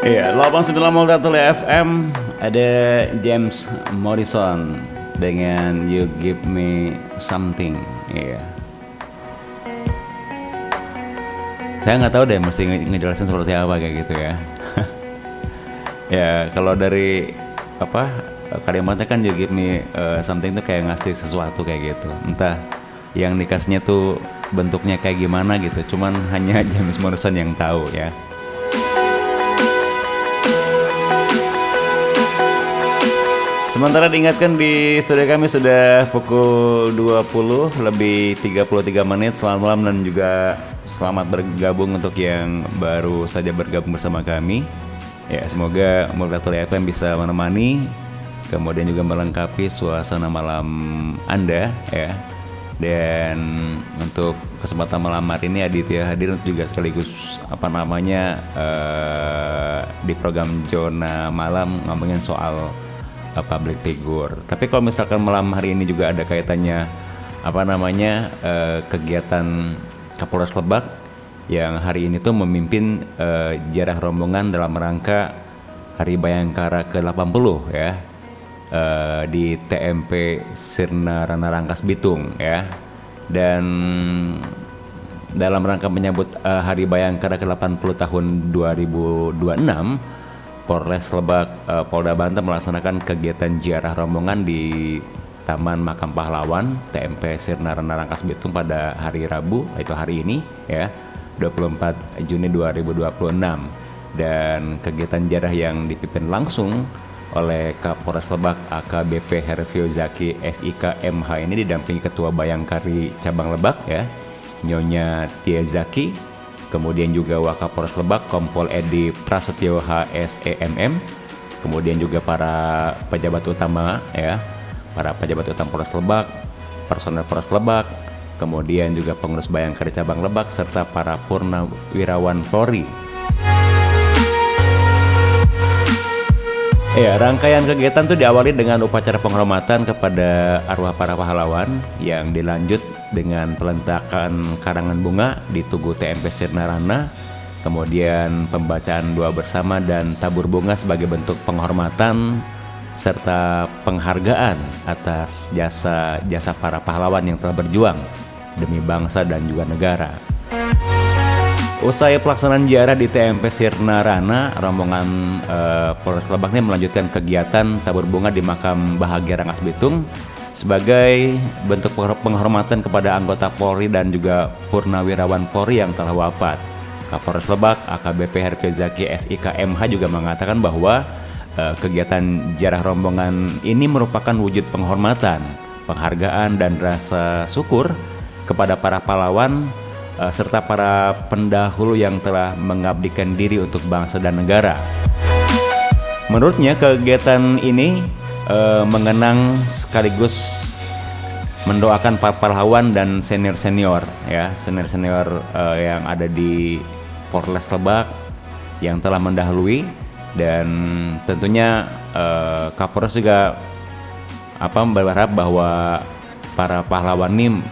Iya, 89,1 FM ada James Morrison dengan You Give Me Something. Iya. Saya nggak tahu deh mesti ngejelasin seperti apa kayak gitu ya. Ya kalau dari apa kalimatnya kan You Give Me Something tuh kayak ngasih sesuatu kayak gitu. Entah yang dikasihnya tuh bentuknya kayak gimana gitu. Cuman hanya James Morrison yang tahu ya. Sementara diingatkan di studio kami sudah pukul 20 lebih 33 menit. Selamat malam dan juga selamat bergabung untuk yang baru saja bergabung bersama kami. Ya, semoga Multilateral FM bisa menemani, kemudian juga melengkapi suasana malam Anda ya. Dan untuk kesempatan malam hari ini Aditya hadir juga sekaligus di program Zona Malam ngomongin soal public figure. Tapi kalau misalkan malam hari ini juga ada kaitannya kegiatan Kapolres Lebak yang hari ini tuh memimpin ziarah rombongan dalam rangka Hari Bayangkara ke-80 ya di TMP Sirna Rana Rangkas Bitung ya. Dan dalam rangka menyambut Hari Bayangkara ke-80 tahun 2026, Polres Lebak Polda Banten melaksanakan kegiatan ziarah rombongan di Taman Makam Pahlawan TMP Sirna Rana Rangkas Bitung pada hari Rabu, yaitu hari ini ya, 24 Juni 2026. Dan kegiatan ziarah yang dipimpin langsung oleh Kapolres Lebak AKBP Hervio Zaki SIK MH ini didampingi Ketua Bayangkari Cabang Lebak ya, Nyonya Tia Zaki. Kemudian juga Wakapolres Lebak Kompol Edi Prasetyo HSEMM, kemudian juga para pejabat utama ya, para pejabat utama Polres Lebak, personel Polres Lebak, kemudian juga pengurus Bayangkari Cabang Lebak serta para purnawirawan Polri. Ya, rangkaian kegiatan itu diawali dengan upacara penghormatan kepada arwah para pahlawan yang dilanjut dengan peletakan karangan bunga di Tugu TMP Sirna Rana, kemudian pembacaan doa bersama dan tabur bunga sebagai bentuk penghormatan serta penghargaan atas jasa para pahlawan yang telah berjuang demi bangsa dan juga negara. Usai pelaksanaan ziarah di TMP Sirna Rana, rombongan Polres Lebak ini melanjutkan kegiatan tabur bunga di Makam Bahagia Rangkas Bitung sebagai bentuk penghormatan kepada anggota Polri dan juga purnawirawan Polri yang telah wafat. Kapolres Lebak AKBP Hervio Zaki SIK MH juga mengatakan bahwa kegiatan ziarah rombongan ini merupakan wujud penghormatan, penghargaan dan rasa syukur kepada para pahlawan serta para pendahulu yang telah mengabdikan diri untuk bangsa dan negara. Menurutnya kegiatan ini mengenang sekaligus mendoakan para pahlawan dan senior-senior ya, senior-senior yang ada di Polres Lebak yang telah mendahului. Dan tentunya Kapolres juga berharap bahwa para pahlawan ini